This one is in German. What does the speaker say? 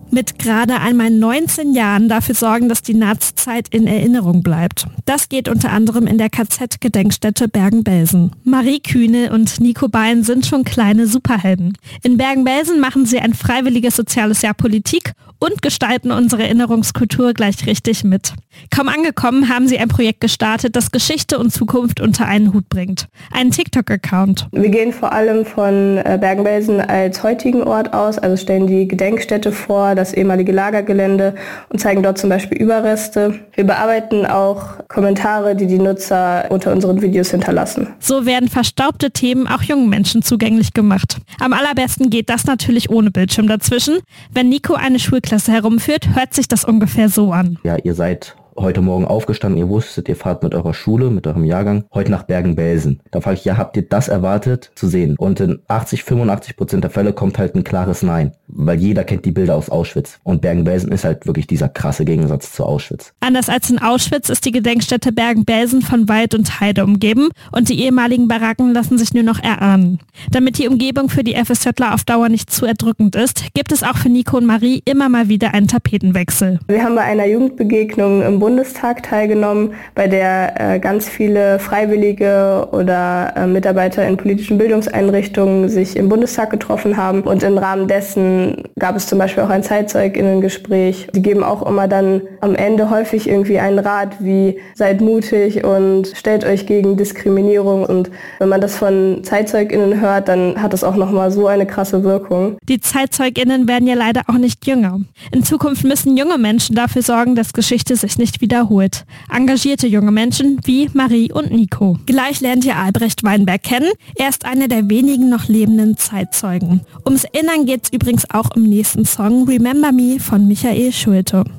Mit gerade einmal 19 Jahren dafür sorgen, dass die Nazizeit in Erinnerung bleibt. Das geht unter anderem in der KZ-Gedenkstätte Bergen-Belsen. Marie Kühne und Nico Bein sind schon kleine Superhelden. In Bergen-Belsen machen sie ein freiwilliges soziales Jahr Politik und gestalten unsere Erinnerungskultur gleich richtig mit. Kaum angekommen haben sie ein Projekt gestartet, das Geschichte und Zukunft unter einen Hut bringt. Einen TikTok-Account. Wir gehen vor allem von Bergen-Belsen als heutigen Ort aus, also stellen die Gedenkstätte vor, das ehemalige Lagergelände und zeigen dort zum Beispiel Überreste. Wir bearbeiten auch Kommentare, die die Nutzer unter unseren Videos hinterlassen. So werden verstaubte Themen auch jungen Menschen zugänglich gemacht. Am allerbesten geht das natürlich ohne Bildschirm dazwischen. Wenn Nico eine Schulklasse herumführt, hört sich das ungefähr so an. Ja, ihr seid heute Morgen aufgestanden, ihr wusstet, ihr fahrt mit eurer Schule, mit eurem Jahrgang, heute nach Bergen-Belsen. Da frage ich, ja, habt ihr das erwartet zu sehen? Und in 85% der Fälle kommt halt ein klares Nein, weil jeder kennt die Bilder aus Auschwitz. Und Bergen-Belsen ist halt wirklich dieser krasse Gegensatz zu Auschwitz. Anders als in Auschwitz ist die Gedenkstätte Bergen-Belsen von Wald und Heide umgeben und die ehemaligen Baracken lassen sich nur noch erahnen. Damit die Umgebung für die FSJler auf Dauer nicht zu erdrückend ist, gibt es auch für Nico und Marie immer mal wieder einen Tapetenwechsel. Wir haben bei einer Jugendbegegnung im Bundestag teilgenommen, bei der ganz viele Freiwillige oder Mitarbeiter in politischen Bildungseinrichtungen sich im Bundestag getroffen haben. Und im Rahmen dessen gab es zum Beispiel auch ein ZeitzeugInnen-Gespräch. Die geben auch immer dann am Ende häufig irgendwie einen Rat wie seid mutig und stellt euch gegen Diskriminierung. Und wenn man das von ZeitzeugInnen hört, dann hat das auch nochmal so eine krasse Wirkung. Die ZeitzeugInnen werden ja leider auch nicht jünger. In Zukunft müssen junge Menschen dafür sorgen, dass Geschichte sich nicht wiederholt. Engagierte junge Menschen wie Marie und Nico. Gleich lernt ihr Albrecht Weinberg kennen. Er ist einer der wenigen noch lebenden Zeitzeugen. Ums Erinnern geht's übrigens auch im nächsten Song Remember Me von Michael Schulte.